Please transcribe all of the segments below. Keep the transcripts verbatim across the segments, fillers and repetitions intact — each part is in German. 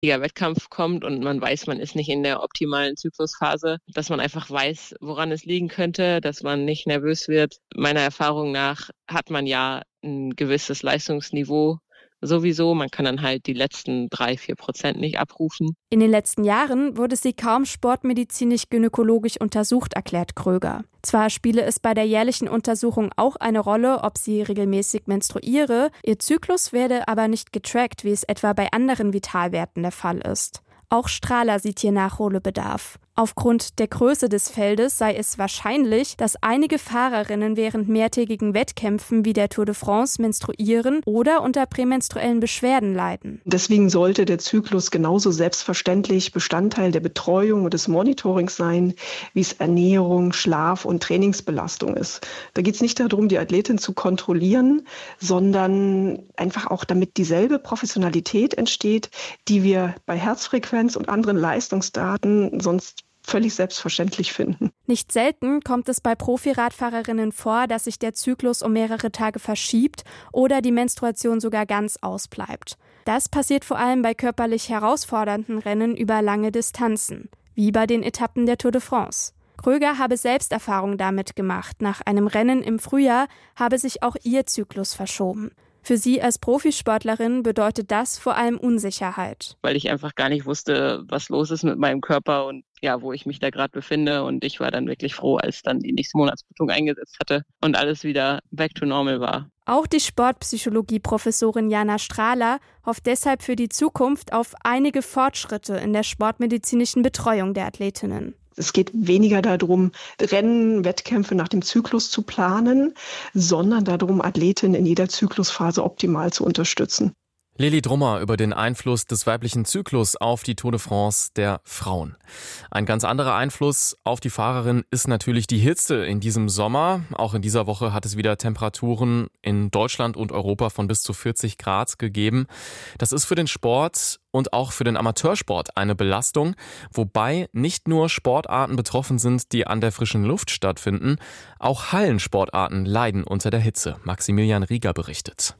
der Wettkampf kommt und man weiß, man ist nicht in der optimalen Zyklusphase, dass man einfach weiß, woran es liegen könnte, dass man nicht nervös wird. Meiner Erfahrung nach hat man ja ein gewisses Leistungsniveau sowieso. Man kann dann halt die letzten drei, vier Prozent nicht abrufen. In den letzten Jahren wurde sie kaum sportmedizinisch-gynäkologisch untersucht, erklärt Kröger. Zwar spiele es bei der jährlichen Untersuchung auch eine Rolle, ob sie regelmäßig menstruiere, ihr Zyklus werde aber nicht getrackt, wie es etwa bei anderen Vitalwerten der Fall ist. Auch Strahler sieht hier Nachholbedarf. Aufgrund der Größe des Feldes sei es wahrscheinlich, dass einige Fahrerinnen während mehrtägigen Wettkämpfen wie der Tour de France menstruieren oder unter prämenstruellen Beschwerden leiden. Deswegen sollte der Zyklus genauso selbstverständlich Bestandteil der Betreuung und des Monitorings sein, wie es Ernährung, Schlaf und Trainingsbelastung ist. Da geht es nicht darum, die Athletin zu kontrollieren, sondern einfach auch, damit dieselbe Professionalität entsteht, die wir bei Herzfrequenz und anderen Leistungsdaten sonst völlig selbstverständlich finden. Nicht selten kommt es bei Profiradfahrerinnen vor, dass sich der Zyklus um mehrere Tage verschiebt oder die Menstruation sogar ganz ausbleibt. Das passiert vor allem bei körperlich herausfordernden Rennen über lange Distanzen, wie bei den Etappen der Tour de France. Kröger habe selbst Erfahrung damit gemacht. Nach einem Rennen im Frühjahr habe sich auch ihr Zyklus verschoben. Für sie als Profisportlerin bedeutet das vor allem Unsicherheit. Weil ich einfach gar nicht wusste, was los ist mit meinem Körper und ja, wo ich mich da gerade befinde. Und ich war dann wirklich froh, als dann die nächste Monatsblutung eingesetzt hatte und alles wieder back to normal war. Auch die Sportpsychologie-Professorin Jana Strahler hofft deshalb für die Zukunft auf einige Fortschritte in der sportmedizinischen Betreuung der Athletinnen. Es geht weniger darum, Rennen, Wettkämpfe nach dem Zyklus zu planen, sondern darum, Athletinnen in jeder Zyklusphase optimal zu unterstützen. Lili Drummer über den Einfluss des weiblichen Zyklus auf die Tour de France der Frauen. Ein ganz anderer Einfluss auf die Fahrerin ist natürlich die Hitze in diesem Sommer. Auch in dieser Woche hat es wieder Temperaturen in Deutschland und Europa von bis zu vierzig Grad gegeben. Das ist für den Sport und auch für den Amateursport eine Belastung, wobei nicht nur Sportarten betroffen sind, die an der frischen Luft stattfinden. Auch Hallensportarten leiden unter der Hitze. Maximilian Rieger berichtet.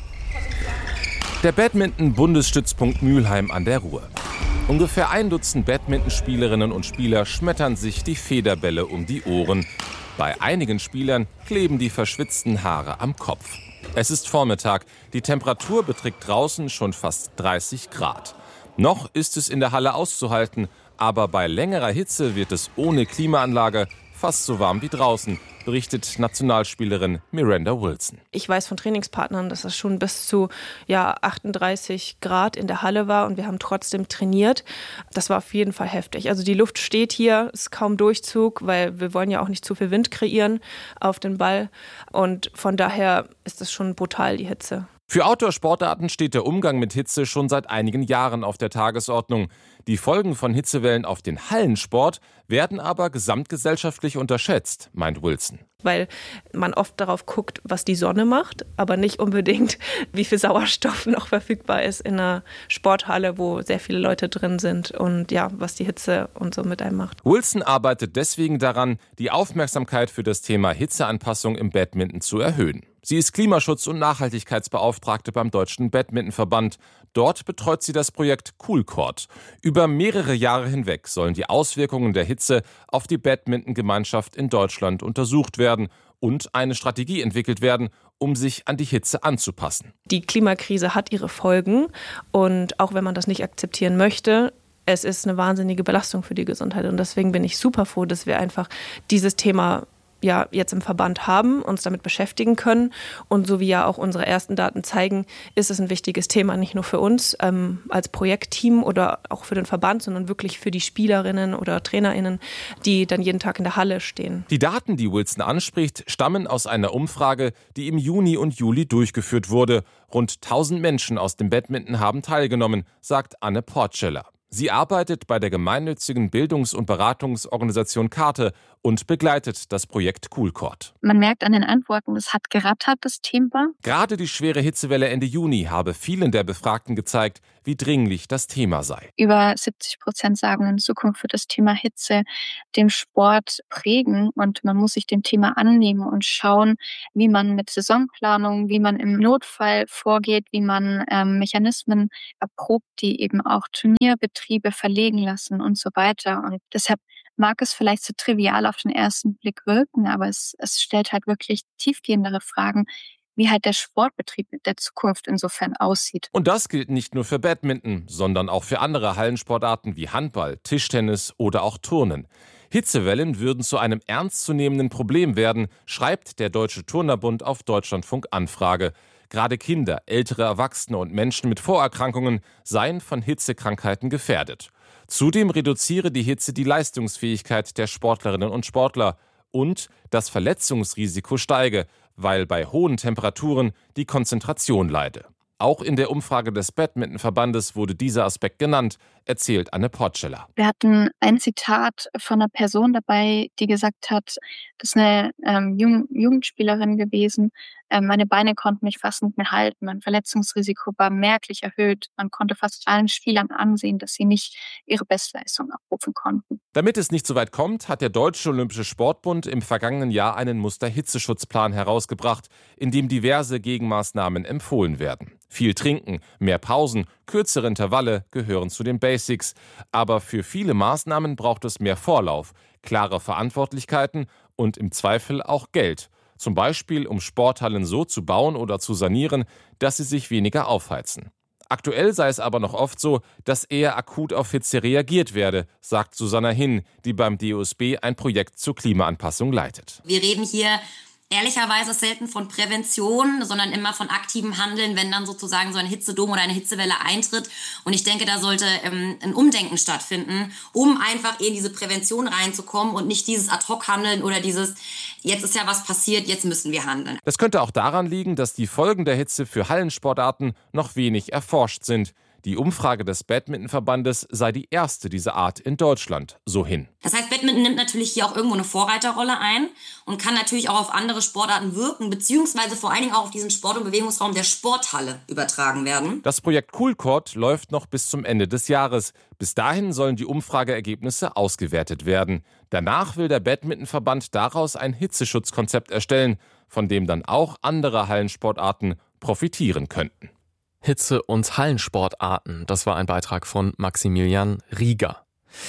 Der Badminton-Bundesstützpunkt Mülheim an der Ruhr. Ungefähr ein Dutzend Badmintonspielerinnen und Spieler schmettern sich die Federbälle um die Ohren. Bei einigen Spielern kleben die verschwitzten Haare am Kopf. Es ist Vormittag. Die Temperatur beträgt draußen schon fast dreißig Grad. Noch ist es in der Halle auszuhalten, aber bei längerer Hitze wird es ohne Klimaanlage fast so warm wie draußen, berichtet Nationalspielerin Miranda Wilson. Ich weiß von Trainingspartnern, dass es schon bis zu ja, achtunddreißig Grad in der Halle war und wir haben trotzdem trainiert. Das war auf jeden Fall heftig. Also die Luft steht hier, ist kaum Durchzug, weil wir wollen ja auch nicht zu viel Wind kreieren auf den Ball. Und von daher ist es schon brutal, die Hitze. Für Outdoor-Sportarten steht der Umgang mit Hitze schon seit einigen Jahren auf der Tagesordnung. Die Folgen von Hitzewellen auf den Hallensport werden aber gesamtgesellschaftlich unterschätzt, meint Wilson. Weil man oft darauf guckt, was die Sonne macht, aber nicht unbedingt, wie viel Sauerstoff noch verfügbar ist in einer Sporthalle, wo sehr viele Leute drin sind und ja, was die Hitze und so mit einem macht. Wilson arbeitet deswegen daran, die Aufmerksamkeit für das Thema Hitzeanpassung im Badminton zu erhöhen. Sie ist Klimaschutz- und Nachhaltigkeitsbeauftragte beim Deutschen Badmintonverband. Dort betreut sie das Projekt Cool Court. Über mehrere Jahre hinweg sollen die Auswirkungen der Hitze auf die Badmintongemeinschaft in Deutschland untersucht werden und eine Strategie entwickelt werden, um sich an die Hitze anzupassen. Die Klimakrise hat ihre Folgen und auch wenn man das nicht akzeptieren möchte, es ist eine wahnsinnige Belastung für die Gesundheit und deswegen bin ich super froh, dass wir einfach dieses Thema ja jetzt im Verband haben, uns damit beschäftigen können. Und so wie ja auch unsere ersten Daten zeigen, ist es ein wichtiges Thema, nicht nur für uns ähm, als Projektteam oder auch für den Verband, sondern wirklich für die Spielerinnen oder TrainerInnen, die dann jeden Tag in der Halle stehen. Die Daten, die Wilson anspricht, stammen aus einer Umfrage, die im Juni und Juli durchgeführt wurde. Rund tausend Menschen aus dem Badminton haben teilgenommen, sagt Anne Portscheller. Sie arbeitet bei der gemeinnützigen Bildungs- und Beratungsorganisation Karte und begleitet das Projekt Cool Court. Man merkt an den Antworten, es hat gerattert, das Thema. Gerade die schwere Hitzewelle Ende Juni habe vielen der Befragten gezeigt, wie dringlich das Thema sei. Über siebzig Prozent sagen, in Zukunft wird das Thema Hitze den Sport prägen und man muss sich dem Thema annehmen und schauen, wie man mit Saisonplanung, wie man im Notfall vorgeht, wie man ähm, Mechanismen erprobt, die eben auch Turnierbetriebe verlegen lassen und so weiter. Und deshalb mag es vielleicht so trivial auf den ersten Blick wirken, aber es, es stellt halt wirklich tiefgehendere Fragen, wie halt der Sportbetrieb der Zukunft insofern aussieht. Und das gilt nicht nur für Badminton, sondern auch für andere Hallensportarten wie Handball, Tischtennis oder auch Turnen. Hitzewellen würden zu einem ernstzunehmenden Problem werden, schreibt der Deutsche Turnerbund auf Deutschlandfunk Anfrage. Gerade Kinder, ältere Erwachsene und Menschen mit Vorerkrankungen seien von Hitzekrankheiten gefährdet. Zudem reduziere die Hitze die Leistungsfähigkeit der Sportlerinnen und Sportler und das Verletzungsrisiko steige, weil bei hohen Temperaturen die Konzentration leide. Auch in der Umfrage des Badmintonverbandes wurde dieser Aspekt genannt, erzählt Anne Portscheller. Wir hatten ein Zitat von einer Person dabei, die gesagt hat, das ist eine ähm, Jugend- Jugendspielerin gewesen. Ähm, meine Beine konnten mich fast nicht mehr halten. Mein Verletzungsrisiko war merklich erhöht. Man konnte fast allen Spielern ansehen, dass sie nicht ihre Bestleistung abrufen konnten. Damit es nicht so weit kommt, hat der Deutsche Olympische Sportbund im vergangenen Jahr einen Muster-Hitzeschutzplan herausgebracht, in dem diverse Gegenmaßnahmen empfohlen werden. Viel trinken, mehr Pausen, kürzere Intervalle gehören zu den Basics. Aber für viele Maßnahmen braucht es mehr Vorlauf, klare Verantwortlichkeiten und im Zweifel auch Geld. Zum Beispiel, um Sporthallen so zu bauen oder zu sanieren, dass sie sich weniger aufheizen. Aktuell sei es aber noch oft so, dass eher akut auf Hitze reagiert werde, sagt Susanna Hinn, die beim D O S B ein Projekt zur Klimaanpassung leitet. Wir reden hier ehrlicherweise selten von Prävention, sondern immer von aktivem Handeln, wenn dann sozusagen so ein Hitzedom oder eine Hitzewelle eintritt. Und ich denke, da sollte ähm, ein Umdenken stattfinden, um einfach in diese Prävention reinzukommen und nicht dieses Ad-Hoc-Handeln oder dieses, jetzt ist ja was passiert, jetzt müssen wir handeln. Das könnte auch daran liegen, dass die Folgen der Hitze für Hallensportarten noch wenig erforscht sind. Die Umfrage des Badmintonverbandes sei die erste dieser Art in Deutschland, so Hinn. Das heißt, Badminton nimmt natürlich hier auch irgendwo eine Vorreiterrolle ein und kann natürlich auch auf andere Sportarten wirken, beziehungsweise vor allen Dingen auch auf diesen Sport- und Bewegungsraum der Sporthalle übertragen werden. Das Projekt Cool Court läuft noch bis zum Ende des Jahres. Bis dahin sollen die Umfrageergebnisse ausgewertet werden. Danach will der Badmintonverband daraus ein Hitzeschutzkonzept erstellen, von dem dann auch andere Hallensportarten profitieren könnten. Hitze- und Hallensportarten, das war ein Beitrag von Maximilian Rieger.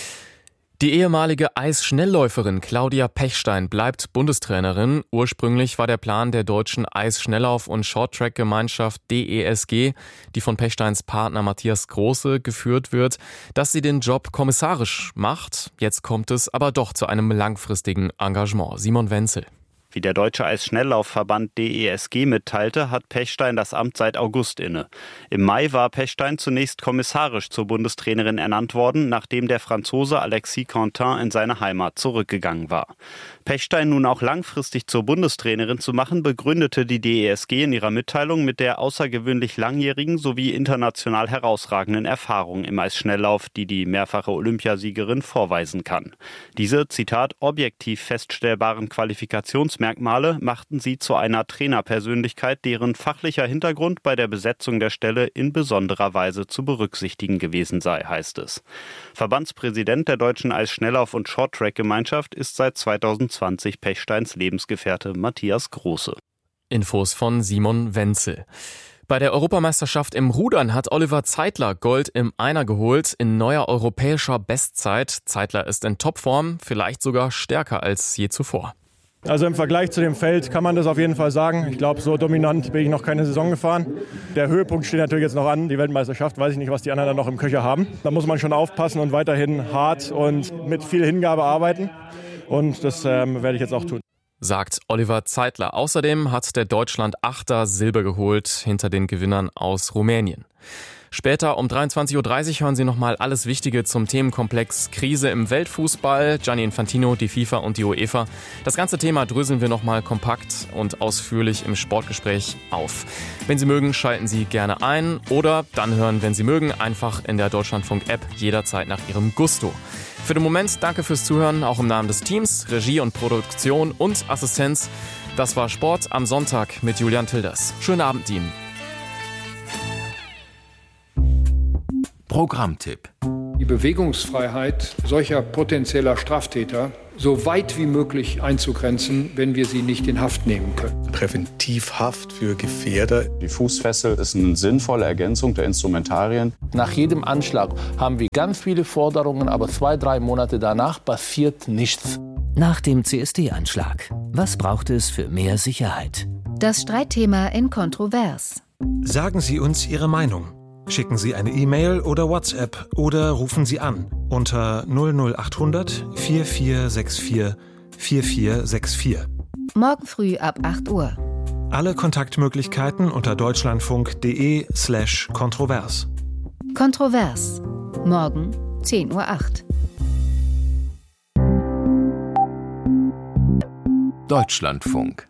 Die ehemalige Eisschnellläuferin Claudia Pechstein bleibt Bundestrainerin. Ursprünglich war der Plan der deutschen Eisschnelllauf- und Shorttrack-Gemeinschaft D E S G, die von Pechsteins Partner Matthias Große geführt wird, dass sie den Job kommissarisch macht. Jetzt kommt es aber doch zu einem langfristigen Engagement. Simon Wenzel. Wie der Deutsche Eisschnelllaufverband D E S G mitteilte, hat Pechstein das Amt seit August inne. Im Mai war Pechstein zunächst kommissarisch zur Bundestrainerin ernannt worden, nachdem der Franzose Alexis Quentin in seine Heimat zurückgegangen war. Pechstein nun auch langfristig zur Bundestrainerin zu machen, begründete die D E S G in ihrer Mitteilung mit der außergewöhnlich langjährigen sowie international herausragenden Erfahrung im Eisschnelllauf, die die mehrfache Olympiasiegerin vorweisen kann. Diese, Zitat, objektiv feststellbaren Qualifikationsmerkmale machten sie zu einer Trainerpersönlichkeit, deren fachlicher Hintergrund bei der Besetzung der Stelle in besonderer Weise zu berücksichtigen gewesen sei, heißt es. Verbandspräsident der Deutschen Eisschnelllauf- und Shorttrack-Gemeinschaft ist seit zweitausendzwanzig Pechsteins Lebensgefährte Matthias Große. Infos von Simon Wenzel. Bei der Europameisterschaft im Rudern hat Oliver Zeitler Gold im Einer geholt in neuer europäischer Bestzeit. Zeitler ist in Topform, vielleicht sogar stärker als je zuvor. Also im Vergleich zu dem Feld kann man das auf jeden Fall sagen. Ich glaube, so dominant bin ich noch keine Saison gefahren. Der Höhepunkt steht natürlich jetzt noch an, die Weltmeisterschaft. Weiß ich nicht, was die anderen dann noch im Köcher haben. Da muss man schon aufpassen und weiterhin hart und mit viel Hingabe arbeiten. Und das ähm, werde ich jetzt auch tun. Sagt Oliver Zeitler. Außerdem hat der Deutschland-Achter Silber geholt hinter den Gewinnern aus Rumänien. Später um dreiundzwanzig Uhr dreißig hören Sie nochmal alles Wichtige zum Themenkomplex Krise im Weltfußball. Gianni Infantino, die FIFA und die UEFA. Das ganze Thema dröseln wir nochmal kompakt und ausführlich im Sportgespräch auf. Wenn Sie mögen, schalten Sie gerne ein oder dann hören, wenn Sie mögen, einfach in der Deutschlandfunk-App jederzeit nach Ihrem Gusto. Für den Moment danke fürs Zuhören, auch im Namen des Teams, Regie und Produktion und Assistenz. Das war Sport am Sonntag mit Julian Tilders. Schönen Abend Ihnen. Programmtipp. Die Bewegungsfreiheit solcher potenzieller Straftäter so weit wie möglich einzugrenzen, wenn wir sie nicht in Haft nehmen können. Präventivhaft für Gefährder. Die Fußfessel ist eine sinnvolle Ergänzung der Instrumentarien. Nach jedem Anschlag haben wir ganz viele Forderungen, aber zwei, drei Monate danach passiert nichts. Nach dem C S D-Anschlag. Was braucht es für mehr Sicherheit? Das Streitthema in Kontrovers. Sagen Sie uns Ihre Meinung. Schicken Sie eine E-Mail oder WhatsApp oder rufen Sie an unter null null achthundert vier vier sechs vier vier vier sechs vier. Morgen früh ab acht Uhr. Alle Kontaktmöglichkeiten unter deutschlandfunk.de slash kontrovers. Kontrovers. Morgen zehn Uhr acht. Deutschlandfunk.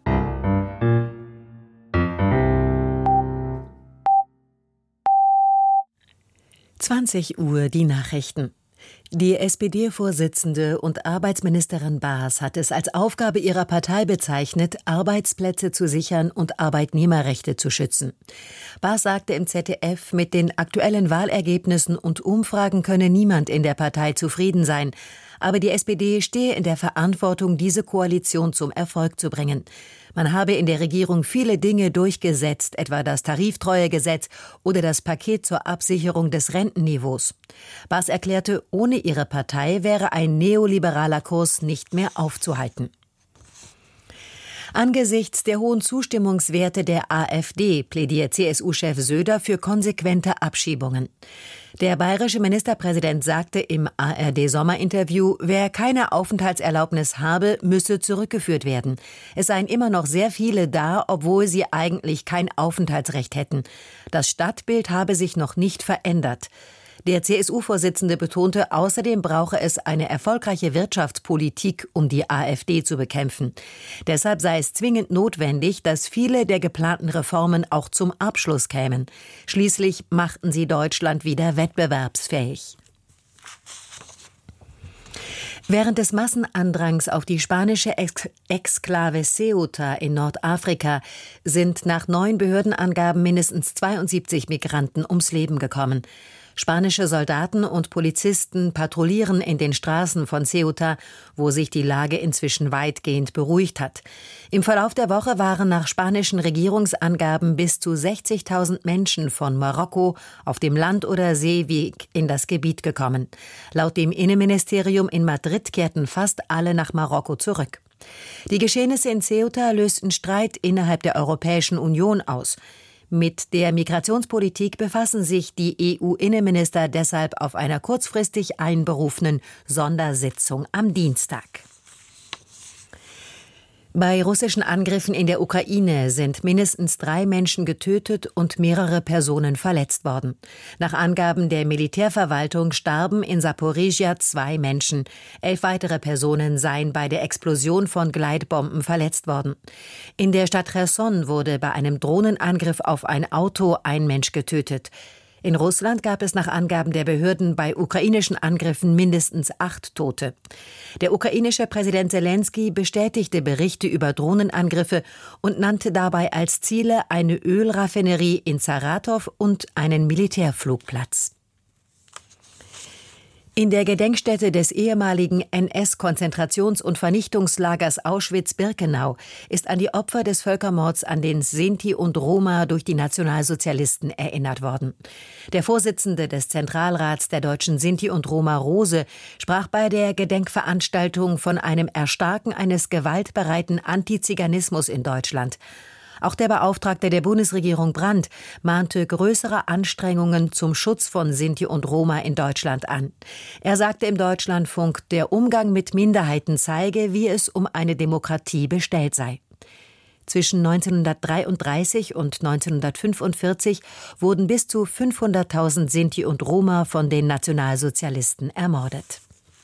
zwanzig Uhr die Nachrichten. Die S P D-Vorsitzende und Arbeitsministerin Baas hat es als Aufgabe ihrer Partei bezeichnet, Arbeitsplätze zu sichern und Arbeitnehmerrechte zu schützen. Baas sagte im Z D F, mit den aktuellen Wahlergebnissen und Umfragen könne niemand in der Partei zufrieden sein. Aber die S P D stehe in der Verantwortung, diese Koalition zum Erfolg zu bringen. Man habe in der Regierung viele Dinge durchgesetzt, etwa das Tariftreuegesetz oder das Paket zur Absicherung des Rentenniveaus. Baas erklärte, ohne ihre Partei wäre ein neoliberaler Kurs nicht mehr aufzuhalten. Angesichts der hohen Zustimmungswerte der AfD plädiert C S U-Chef Söder für konsequente Abschiebungen. Der bayerische Ministerpräsident sagte im A R D-Sommerinterview, wer keine Aufenthaltserlaubnis habe, müsse zurückgeführt werden. Es seien immer noch sehr viele da, obwohl sie eigentlich kein Aufenthaltsrecht hätten. Das Stadtbild habe sich noch nicht verändert. Der C S U-Vorsitzende betonte, außerdem brauche es eine erfolgreiche Wirtschaftspolitik, um die AfD zu bekämpfen. Deshalb sei es zwingend notwendig, dass viele der geplanten Reformen auch zum Abschluss kämen. Schließlich machten sie Deutschland wieder wettbewerbsfähig. Während des Massenandrangs auf die spanische Ex- Exklave Ceuta in Nordafrika sind nach neuen Behördenangaben mindestens zweiundsiebzig Migranten ums Leben gekommen. Spanische Soldaten und Polizisten patrouillieren in den Straßen von Ceuta, wo sich die Lage inzwischen weitgehend beruhigt hat. Im Verlauf der Woche waren nach spanischen Regierungsangaben bis zu sechzigtausend Menschen von Marokko auf dem Land- oder Seeweg in das Gebiet gekommen. Laut dem Innenministerium in Madrid kehrten fast alle nach Marokko zurück. Die Geschehnisse in Ceuta lösten Streit innerhalb der Europäischen Union aus. Mit der Migrationspolitik befassen sich die E U-Innenminister deshalb auf einer kurzfristig einberufenen Sondersitzung am Dienstag. Bei russischen Angriffen in der Ukraine sind mindestens drei Menschen getötet und mehrere Personen verletzt worden. Nach Angaben der Militärverwaltung starben in Saporizhia zwei Menschen. Elf weitere Personen seien bei der Explosion von Gleitbomben verletzt worden. In der Stadt Cherson wurde bei einem Drohnenangriff auf ein Auto ein Mensch getötet. In Russland gab es nach Angaben der Behörden bei ukrainischen Angriffen mindestens acht Tote. Der ukrainische Präsident Selensky bestätigte Berichte über Drohnenangriffe und nannte dabei als Ziele eine Ölraffinerie in Saratow und einen Militärflugplatz. In der Gedenkstätte des ehemaligen N S-Konzentrations- und Vernichtungslagers Auschwitz-Birkenau ist an die Opfer des Völkermords an den Sinti und Roma durch die Nationalsozialisten erinnert worden. Der Vorsitzende des Zentralrats der deutschen Sinti und Roma, Rose, sprach bei der Gedenkveranstaltung von einem Erstarken eines gewaltbereiten Antiziganismus in Deutschland. Auch der Beauftragte der Bundesregierung Brandt mahnte größere Anstrengungen zum Schutz von Sinti und Roma in Deutschland an. Er sagte im Deutschlandfunk, der Umgang mit Minderheiten zeige, wie es um eine Demokratie bestellt sei. Zwischen neunzehnhundertdreiunddreißig und neunzehnhundertfünfundvierzig wurden bis zu fünfhunderttausend Sinti und Roma von den Nationalsozialisten ermordet.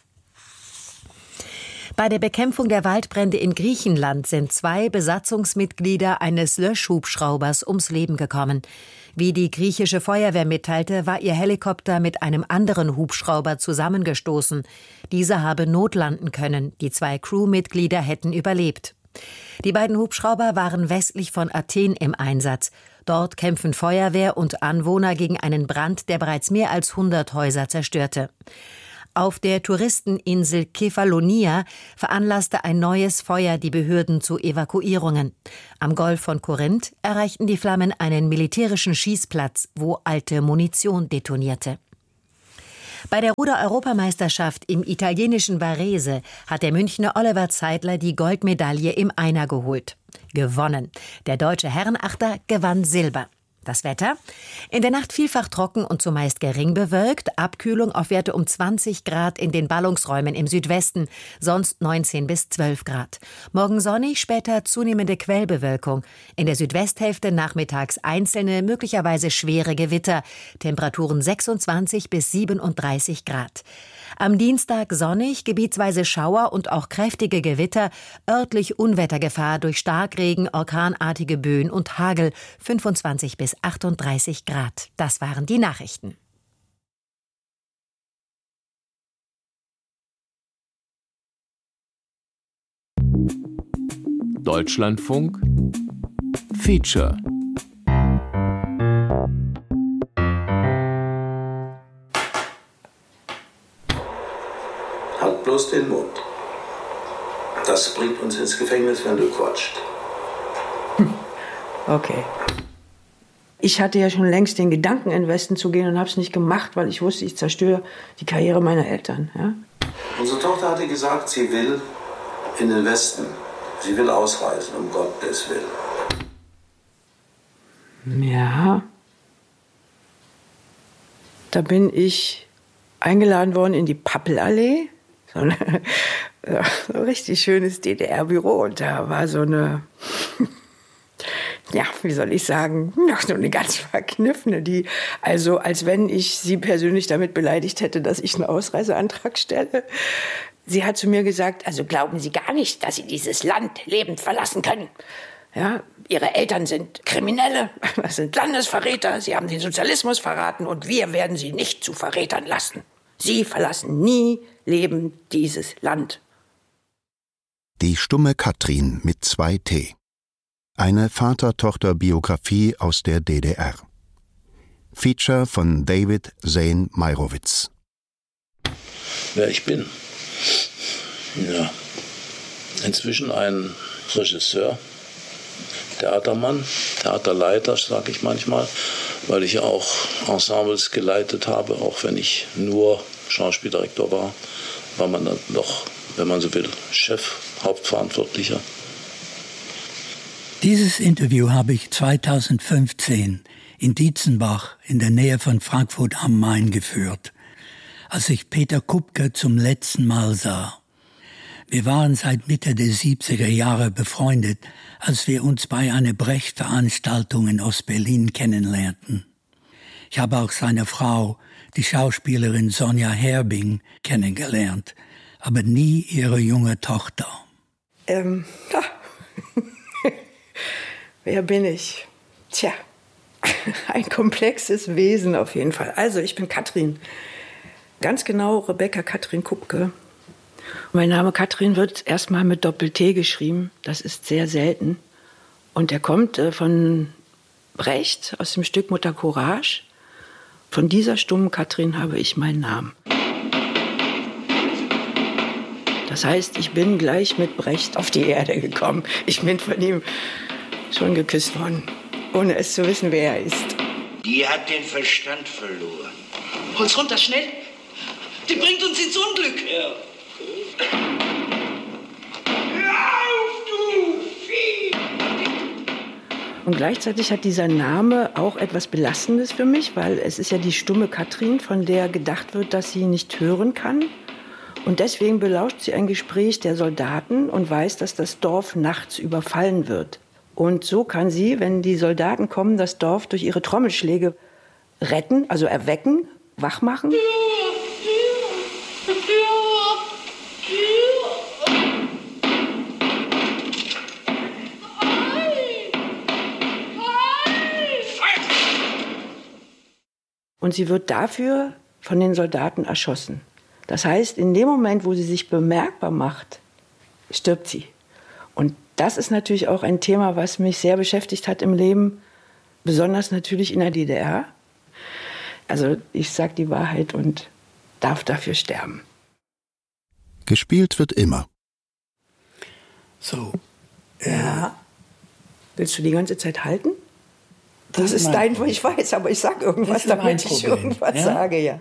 Bei der Bekämpfung der Waldbrände in Griechenland sind zwei Besatzungsmitglieder eines Löschhubschraubers ums Leben gekommen. Wie die griechische Feuerwehr mitteilte, war ihr Helikopter mit einem anderen Hubschrauber zusammengestoßen. Dieser habe notlanden können. Die zwei Crewmitglieder hätten überlebt. Die beiden Hubschrauber waren westlich von Athen im Einsatz. Dort kämpfen Feuerwehr und Anwohner gegen einen Brand, der bereits mehr als hundert Häuser zerstörte. Auf der Touristeninsel Kefalonia veranlasste ein neues Feuer die Behörden zu Evakuierungen. Am Golf von Korinth erreichten die Flammen einen militärischen Schießplatz, wo alte Munition detonierte. Bei der Ruder-Europameisterschaft im italienischen Varese hat der Münchner Oliver Zeidler die Goldmedaille im Einer geholt. Gewonnen. Der deutsche Herrenachter gewann Silber. Das Wetter? In der Nacht vielfach trocken und zumeist gering bewölkt, Abkühlung auf Werte um zwanzig Grad in den Ballungsräumen im Südwesten, sonst neunzehn bis zwölf Grad. Morgen sonnig, später zunehmende Quellbewölkung. In der Südwesthälfte nachmittags einzelne, möglicherweise schwere Gewitter. Temperaturen sechsundzwanzig bis siebenunddreißig Grad. Am Dienstag sonnig, gebietsweise Schauer und auch kräftige Gewitter, örtlich Unwettergefahr durch Starkregen, orkanartige Böen und Hagel, fünfundzwanzig bis achtunddreißig Grad. Das waren die Nachrichten. Deutschlandfunk Feature. Halt bloß den Mund. Das bringt uns ins Gefängnis, wenn du quatscht. Okay. Ich hatte ja schon längst den Gedanken, in den Westen zu gehen und habe es nicht gemacht, weil ich wusste, ich zerstöre die Karriere meiner Eltern. Ja? Unsere Tochter hatte gesagt, sie will in den Westen. Sie will ausreisen, um Gottes Willen. Ja. Da bin ich eingeladen worden in die Pappelallee. So ein so richtig schönes D D R-Büro. Und da war so eine... Ja, wie soll ich sagen, noch so eine ganz verkniffene, die, also als wenn ich sie persönlich damit beleidigt hätte, dass ich einen Ausreiseantrag stelle. Sie hat zu mir gesagt, also glauben Sie gar nicht, dass Sie dieses Land lebend verlassen können. Ja, Ihre Eltern sind Kriminelle, das sind Landesverräter, Sie haben den Sozialismus verraten und wir werden Sie nicht zu Verrätern lassen. Sie verlassen nie lebend dieses Land. Die stumme Katrin mit zwei T. Eine Vater-Tochter-Biografie aus der D D R. Feature von David Zane Meirowitz. Wer ich bin? Ja, inzwischen ein Regisseur, Theatermann, Theaterleiter, sage ich manchmal, weil ich ja auch Ensembles geleitet habe, auch wenn ich nur Schauspieldirektor war, war man dann doch, wenn man so will, Chef, Hauptverantwortlicher. Dieses Interview habe ich zweitausendfünfzehn in Dietzenbach in der Nähe von Frankfurt am Main geführt, als ich Peter Kupke zum letzten Mal sah. Wir waren seit Mitte der siebziger Jahre befreundet, als wir uns bei einer Brecht-Veranstaltung in Ostberlin kennenlernten. Ich habe auch seine Frau, die Schauspielerin Sonja Herbing, kennengelernt, aber nie ihre junge Tochter. Ähm, ja. Wer bin ich? Tja, ein komplexes Wesen auf jeden Fall. Also, ich bin Katrin. Ganz genau Rebecca Katrin Kupke. Mein Name Katrin wird erstmal mit Doppel-T geschrieben. Das ist sehr selten. Und der kommt äh, von Brecht aus dem Stück Mutter Courage. Von dieser stummen Katrin habe ich meinen Namen. Das heißt, ich bin gleich mit Brecht auf die Erde gekommen. Ich bin von ihm schon geküsst worden, ohne es zu wissen, wer er ist. Die hat den Verstand verloren. Hol's runter, schnell! Die bringt uns ins Unglück! Ja. Hör auf, du Vieh! Und gleichzeitig hat dieser Name auch etwas Belastendes für mich, weil es ist ja die stumme Katrin, von der gedacht wird, dass sie nicht hören kann. Und deswegen belauscht sie ein Gespräch der Soldaten und weiß, dass das Dorf nachts überfallen wird. Und so kann sie, wenn die Soldaten kommen, das Dorf durch ihre Trommelschläge retten, also erwecken, wachmachen. Und sie wird dafür von den Soldaten erschossen. Das heißt, in dem Moment, wo sie sich bemerkbar macht, stirbt sie. Und Das ist natürlich auch ein Thema, was mich sehr beschäftigt hat im Leben, besonders natürlich in der D D R. Also ich sage die Wahrheit und darf dafür sterben. Gespielt wird immer. So. Ja. Willst du die ganze Zeit halten? Das, Das ist ist dein, mein ich weiß, aber ich sage irgendwas, Das ist mein damit ich Problem, irgendwas ja? sage, ja.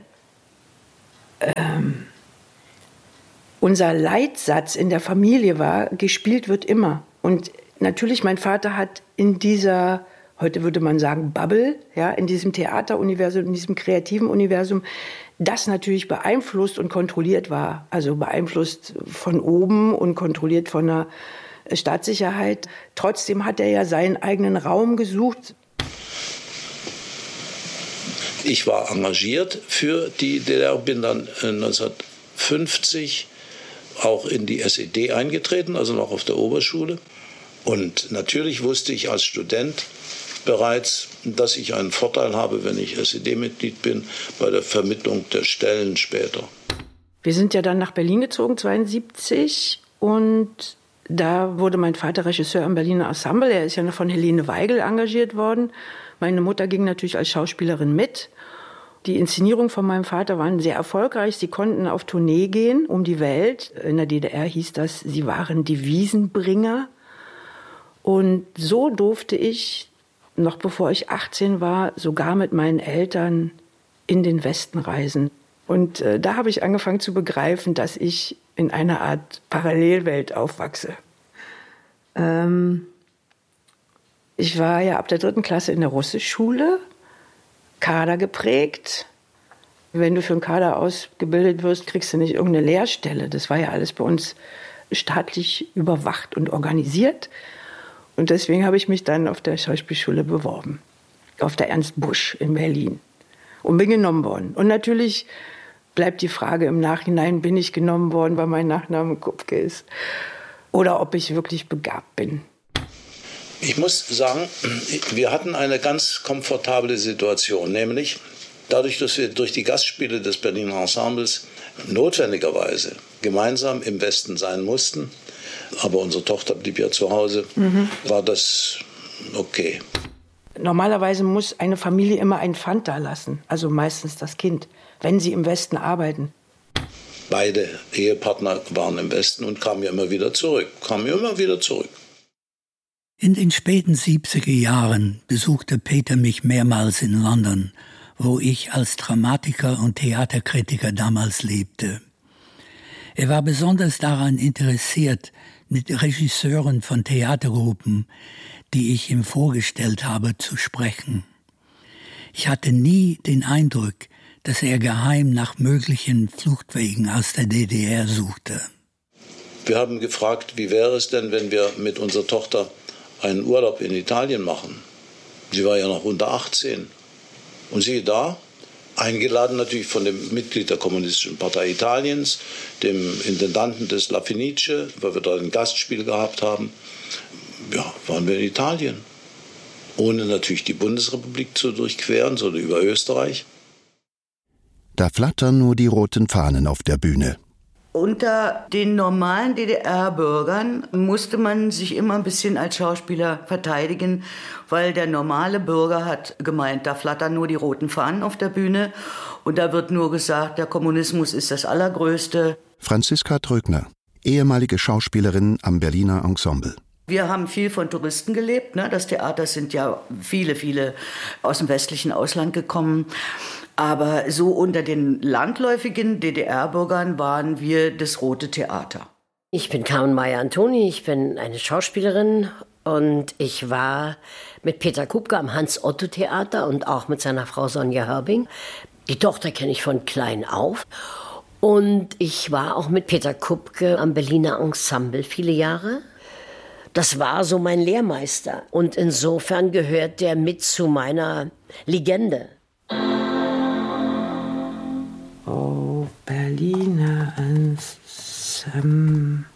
Ähm, unser Leitsatz in der Familie war, gespielt wird immer. Und natürlich, mein Vater hat in dieser, heute würde man sagen, Bubble, ja, in diesem Theateruniversum, in diesem kreativen Universum, das natürlich beeinflusst und kontrolliert war. Also beeinflusst von oben und kontrolliert von der Staatssicherheit. Trotzdem hat er ja seinen eigenen Raum gesucht. Ich war engagiert für die D D R, bin dann neunzehnhundertfünfzig auch in die S E D eingetreten, also noch auf der Oberschule. Und natürlich wusste ich als Student bereits, dass ich einen Vorteil habe, wenn ich S E D-Mitglied bin, bei der Vermittlung der Stellen später. Wir sind ja dann nach Berlin gezogen, zweiundsiebzig, und da wurde mein Vater Regisseur am Berliner Ensemble. Er ist ja noch von Helene Weigel engagiert worden. Meine Mutter ging natürlich als Schauspielerin mit. Die Inszenierungen von meinem Vater waren sehr erfolgreich. Sie konnten auf Tournee gehen um die Welt. In der D D R hieß das, sie waren Devisenbringer. Und so durfte ich, noch bevor ich achtzehn war, sogar mit meinen Eltern in den Westen reisen. Und äh, da habe ich angefangen zu begreifen, dass ich in einer Art Parallelwelt aufwachse. Ähm, ich war ja ab der dritten Klasse in der Russischschule, Kader geprägt. Wenn du für einen Kader ausgebildet wirst, kriegst du nicht irgendeine Lehrstelle. Das war ja alles bei uns staatlich überwacht und organisiert. Und deswegen habe ich mich dann auf der Schauspielschule beworben, auf der Ernst Busch in Berlin, und bin genommen worden. Und natürlich bleibt die Frage im Nachhinein, bin ich genommen worden, weil mein Nachname Kupke ist, oder ob ich wirklich begabt bin. Ich muss sagen, wir hatten eine ganz komfortable Situation, nämlich dadurch, dass wir durch die Gastspiele des Berliner Ensembles notwendigerweise gemeinsam im Westen sein mussten, aber unsere Tochter blieb ja zu Hause, mhm. war das okay. Normalerweise muss eine Familie immer ein Pfand da lassen, also meistens das Kind, wenn sie im Westen arbeiten. Beide Ehepartner waren im Westen und kamen ja immer wieder zurück, kamen ja immer wieder zurück. In den späten siebziger Jahren besuchte Peter mich mehrmals in London, wo ich als Dramatiker und Theaterkritiker damals lebte. Er war besonders daran interessiert, mit Regisseuren von Theatergruppen, die ich ihm vorgestellt habe, zu sprechen. Ich hatte nie den Eindruck, dass er geheim nach möglichen Fluchtwegen aus der D D R suchte. Wir haben gefragt, wie wäre es denn, wenn wir mit unserer Tochter einen Urlaub in Italien machen. Sie war ja noch unter achtzehn. Und siehe da, eingeladen natürlich von dem Mitglied der Kommunistischen Partei Italiens, dem Intendanten des La Fenice, weil wir dort ein Gastspiel gehabt haben. Ja, waren wir in Italien. Ohne natürlich die Bundesrepublik zu durchqueren, sondern über Österreich. Da flattern nur die roten Fahnen auf der Bühne. Unter den normalen D D R-Bürgern musste man sich immer ein bisschen als Schauspieler verteidigen, weil der normale Bürger hat gemeint, da flattern nur die roten Fahnen auf der Bühne und da wird nur gesagt, der Kommunismus ist das Allergrößte. Franziska Trögner, ehemalige Schauspielerin am Berliner Ensemble. Wir haben viel von Touristen gelebt, ne? Das Theater sind ja viele, viele aus dem westlichen Ausland gekommen. Aber so unter den landläufigen D D R-Bürgern waren wir das Rote Theater. Ich bin Carmen Meyer-Antoni, ich bin eine Schauspielerin und ich war mit Peter Kupke am Hans-Otto-Theater und auch mit seiner Frau Sonja Hörbing. Die Tochter kenne ich von klein auf. Und ich war auch mit Peter Kupke am Berliner Ensemble viele Jahre. Das war so mein Lehrmeister und insofern gehört der mit zu meiner Legende. Oh, Berliner Ensemble.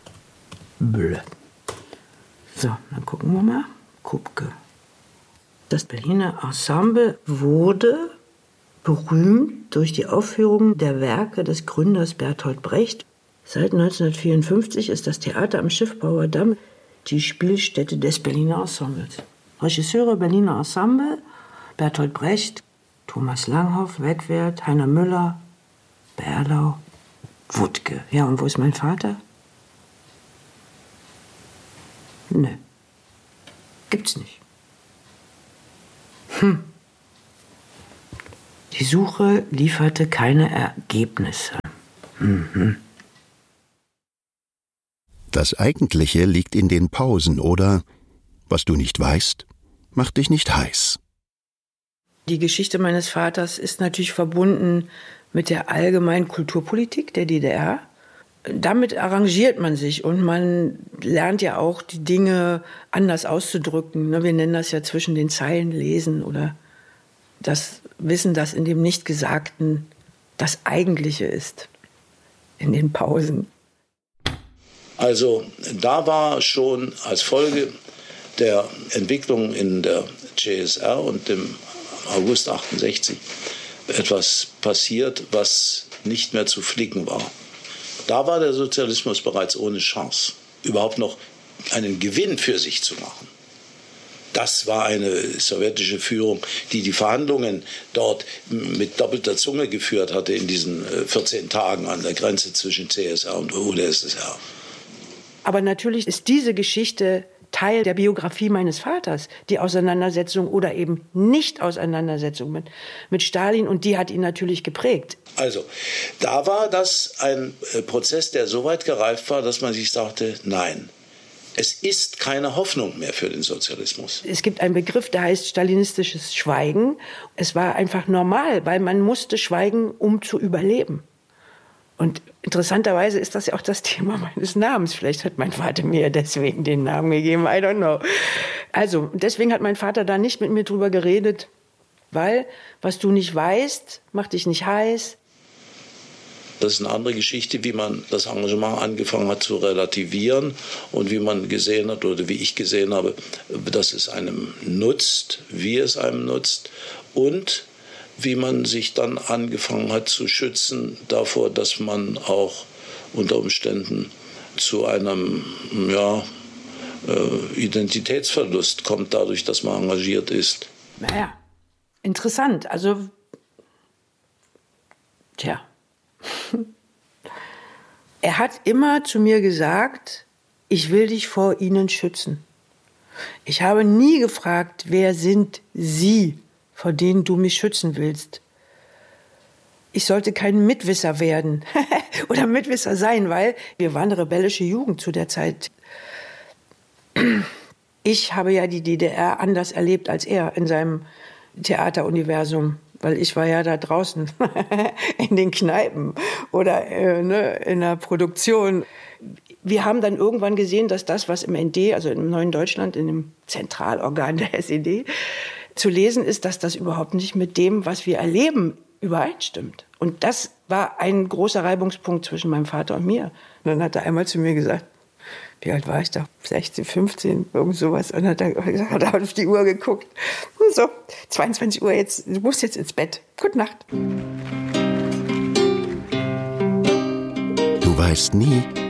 So, dann gucken wir mal. Kupke. Das Berliner Ensemble wurde berühmt durch die Aufführung der Werke des Gründers Bertolt Brecht. Seit neunzehnhundertvierundfünfzig ist das Theater am Schiffbauer Damm die Spielstätte des Berliner Ensembles. Regisseure Berliner Ensemble, Bertolt Brecht, Thomas Langhoff, Wegwert, Heiner Müller, Berlau, Wuttke. Ja, und wo ist mein Vater? Nö. Gibt's nicht. Hm. Die Suche lieferte keine Ergebnisse. Mhm. Das Eigentliche liegt in den Pausen oder, was du nicht weißt, macht dich nicht heiß. Die Geschichte meines Vaters ist natürlich verbunden mit der allgemeinen Kulturpolitik der D D R. Damit arrangiert man sich und man lernt ja auch, die Dinge anders auszudrücken. Wir nennen das ja zwischen den Zeilen lesen oder das Wissen, das in dem Nichtgesagten das Eigentliche ist, in den Pausen. Also da war schon als Folge der Entwicklung in der C S R und im August achtundsechzig etwas passiert, was nicht mehr zu flicken war. Da war der Sozialismus bereits ohne Chance, überhaupt noch einen Gewinn für sich zu machen. Das war eine sowjetische Führung, die die Verhandlungen dort mit doppelter Zunge geführt hatte in diesen vierzehn Tagen an der Grenze zwischen C S R und U d S S R. Aber natürlich ist diese Geschichte Teil der Biografie meines Vaters, die Auseinandersetzung oder eben Nicht-Auseinandersetzung mit, mit Stalin, und die hat ihn natürlich geprägt. Also, da war das ein Prozess, der so weit gereift war, dass man sich sagte, nein, es ist keine Hoffnung mehr für den Sozialismus. Es gibt einen Begriff, der heißt stalinistisches Schweigen. Es war einfach normal, weil man musste schweigen, um zu überleben. Und interessanterweise ist das ja auch das Thema meines Namens. Vielleicht hat mein Vater mir deswegen den Namen gegeben, I don't know. Also, deswegen hat mein Vater da nicht mit mir drüber geredet, weil was du nicht weißt, macht dich nicht heiß. Das ist eine andere Geschichte, wie man das Engagement angefangen hat zu relativieren und wie man gesehen hat oder wie ich gesehen habe, dass es einem nutzt, wie es einem nutzt und wie man sich dann angefangen hat zu schützen davor, dass man auch unter Umständen zu einem ja, äh, Identitätsverlust kommt, dadurch, dass man engagiert ist. Naja, interessant. Also, tja. Er hat immer zu mir gesagt, ich will dich vor ihnen schützen. Ich habe nie gefragt, wer sind Sie, vor denen du mich schützen willst. Ich sollte kein Mitwisser werden oder Mitwisser sein, weil wir waren eine rebellische Jugend zu der Zeit. Ich habe ja die D D R anders erlebt als er in seinem Theateruniversum, weil ich war ja da draußen in den Kneipen oder äh, ne, in der Produktion. Wir haben dann irgendwann gesehen, dass das, was im N D, also im Neuen Deutschland, in dem Zentralorgan der S E D, zu lesen ist, dass das überhaupt nicht mit dem, was wir erleben, übereinstimmt. Und das war ein großer Reibungspunkt zwischen meinem Vater und mir. Und dann hat er einmal zu mir gesagt, wie alt war ich da? sechzehn, fünfzehn, irgend sowas. Und dann hat er gesagt, hat er auf die Uhr geguckt. Und so, zweiundzwanzig Uhr, jetzt, du musst jetzt ins Bett. Gute Nacht. Du weißt nie,